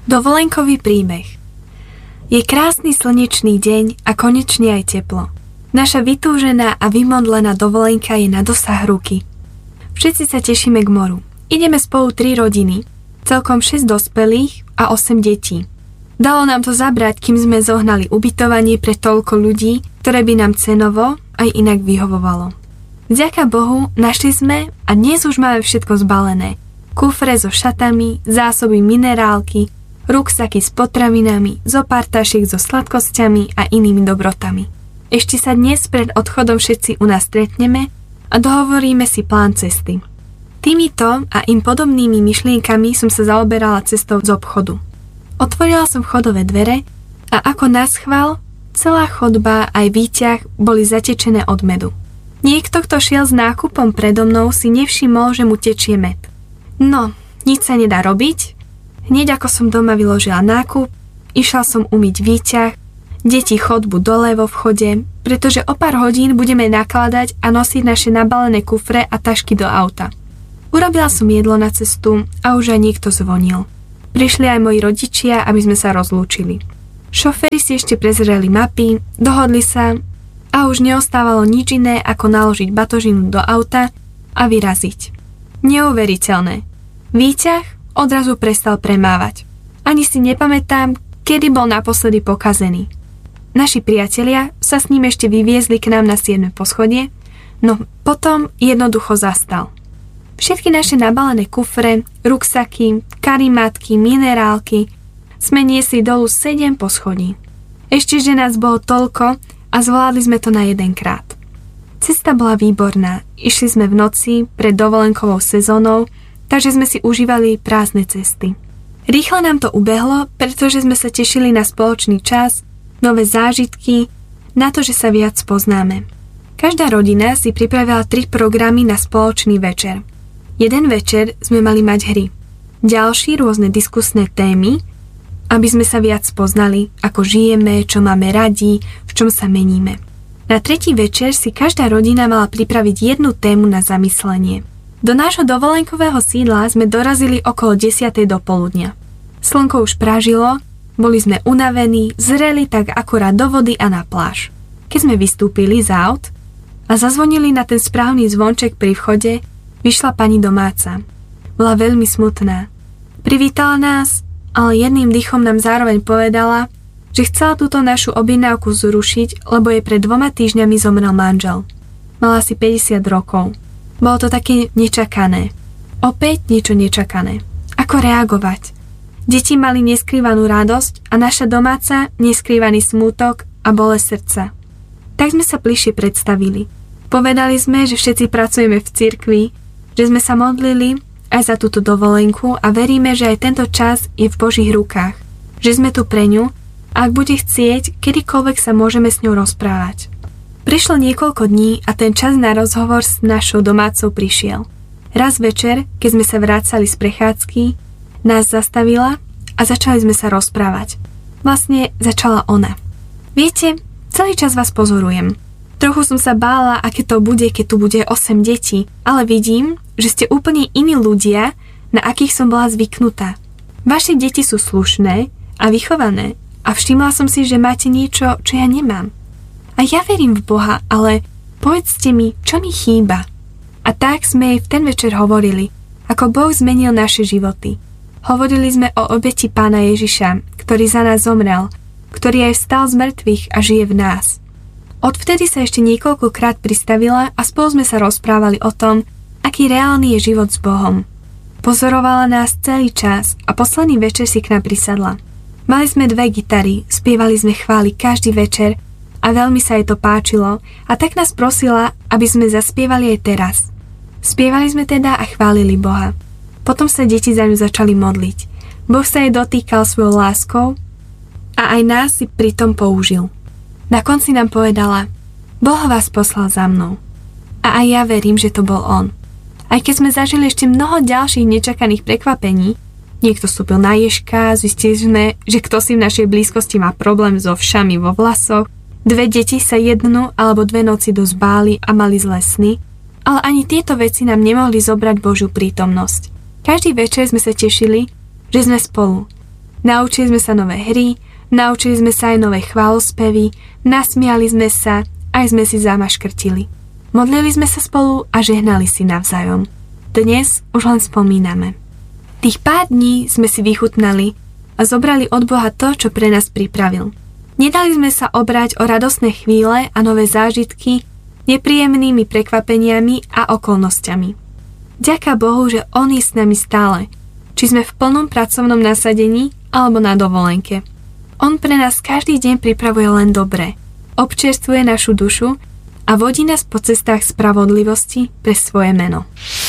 Dovolenkový príbeh. Je krásny slnečný deň a konečne aj teplo. Naša vytúžená a vymodlená dovolenka je na dosah ruky. Všetci sa tešíme k moru. Ideme spolu 3 rodiny, celkom 6 dospelých a 8 detí. Dalo nám to zabrať, kým sme zohnali ubytovanie pre toľko ľudí, ktoré by nám cenovo aj inak vyhovovalo. Vďaka Bohu našli sme a dnes už máme všetko zbalené. Kufre so šatami, zásoby minerálky, ruksaky s potravinami, zo pár tašiek so sladkosťami a inými dobrotami. Ešte sa dnes pred odchodom všetci u nás stretneme a dohovoríme si plán cesty. Týmito a im podobnými myšlienkami som sa zaoberala cestou z obchodu. Otvorila som vchodové dvere a ako naschvál, celá chodba aj výťah boli zatečené od medu. Niekto, kto šiel s nákupom predo mnou, si nevšimol, že mu tečie med. No, nič sa nedá robiť. Hneď ako som doma vyložila nákup, išla som umyť výťah, deti chodbu dole vo vchode, pretože o pár hodín budeme nakladať a nosiť naše nabalené kufre a tašky do auta. Urobila som jedlo na cestu a už aj niekto zvonil. Prišli aj moji rodičia, aby sme sa rozlúčili. Šoféri si ešte prezreli mapy, dohodli sa a už neostávalo nič iné, ako naložiť batožinu do auta a vyraziť. Neuveriteľné. Výťah odrazu prestal premávať. Ani si nepamätám, kedy bol naposledy pokazený. Naši priatelia sa s ním ešte vyviezli k nám na 7. poschodie, no potom jednoducho zastal. Všetky naše nabalené kufre, ruksaky, karimátky, minerálky sme niesli dolu 7 poschodí. Ešte, že nás bolo toľko a zvládli sme to na jedenkrát. Cesta bola výborná, išli sme v noci pred dovolenkovou sezónou, takže sme si užívali prázdne cesty. Rýchlo nám to ubehlo, pretože sme sa tešili na spoločný čas, nové zážitky, na to, že sa viac poznáme. Každá rodina si pripravila 3 programy na spoločný večer. Jeden večer sme mali mať hry, ďalší rôzne diskusné témy, aby sme sa viac poznali, ako žijeme, čo máme radi, v čom sa meníme. Na tretí večer si každá rodina mala pripraviť jednu tému na zamyslenie. Do nášho dovolenkového sídla sme dorazili okolo 10. do poludnia. Slnko už pražilo, boli sme unavení, zreli tak akurát do vody a na pláž. Keď sme vystúpili z aut a zazvonili na ten správny zvonček pri vchode, vyšla pani domáca. Bola veľmi smutná. Privítala nás, ale jedným dýchom nám zároveň povedala, že chcela túto našu objednávku zrušiť, lebo jej pred 2 týždňami zomrel manžel. Mala asi 50 rokov. Bolo to také nečakané. Opäť niečo nečakané. Ako reagovať? Deti mali neskrývanú radosť a naša domáca neskrývaný smútok a bolesť srdca. Tak sme sa bližšie predstavili. Povedali sme, že všetci pracujeme v cirkvi, že sme sa modlili aj za túto dovolenku a veríme, že aj tento čas je v Božích rukách. Že sme tu pre ňu a ak bude chcieť, kedykoľvek sa môžeme s ňou rozprávať. Prišlo niekoľko dní a ten čas na rozhovor s našou domácou prišiel. Raz večer, keď sme sa vracali z prechádzky, nás zastavila a začali sme sa rozprávať. Vlastne začala ona. Viete, celý čas vás pozorujem. Trochu som sa bála, aké to bude, keď tu bude 8 detí, ale vidím, že ste úplne iní ľudia, na akých som bola zvyknutá. Vaše deti sú slušné a vychované a všimla som si, že máte niečo, čo ja nemám. A ja verím v Boha, ale povedzte mi, čo mi chýba. A tak sme jej v ten večer hovorili, ako Boh zmenil naše životy. Hovorili sme o obeti Pána Ježiša, ktorý za nás zomrel, ktorý aj vstal z mŕtvych a žije v nás. Odvtedy sa ešte niekoľkokrát pristavila a spolu sme sa rozprávali o tom, aký reálny je život s Bohom. Pozorovala nás celý čas a posledný večer si k nám prisadla. Mali sme 2 gitary, spievali sme chvály každý večer a veľmi sa jej to páčilo a tak nás prosila, aby sme zaspievali aj teraz. Spievali sme teda a chválili Boha. Potom sa deti za ňu začali modliť. Boh sa jej dotýkal svojou láskou a aj nás si pritom použil. Na konci nám povedala, Boh vás poslal za mnou. A aj ja verím, že to bol on. Aj keď sme zažili ešte mnoho ďalších nečakaných prekvapení, niekto vstúpil na ježka, zistili sme, že kto si v našej blízkosti má problém so všami vo vlasoch, 2 deti sa 1 alebo 2 noci dosť báli a mali zlé sny, ale ani tieto veci nám nemohli zobrať Božiu prítomnosť. Každý večer sme sa tešili, že sme spolu. Naučili sme sa nové hry, naučili sme sa aj nové chválospevy, nasmiali sme sa, aj sme si zamaškrtili. Modlili sme sa spolu a žehnali si navzájom. Dnes už len spomíname. Tých pár dní sme si vychutnali a zobrali od Boha to, čo pre nás pripravil. Nedali sme sa obrať o radostné chvíle a nové zážitky nepríjemnými prekvapeniami a okolnosťami. Ďaká Bohu, že On je s nami stále, či sme v plnom pracovnom nasadení alebo na dovolenke. On pre nás každý deň pripravuje len dobré, občerstvuje našu dušu a vodí nás po cestách spravodlivosti pre svoje meno.